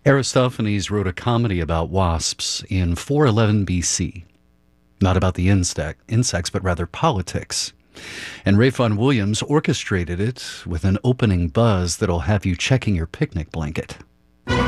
Aristophanes wrote a comedy about wasps in 411 BC. Not about the insects, but rather politics. And Ray Williams orchestrated it with an opening buzz that'll have you checking your picnic blanket.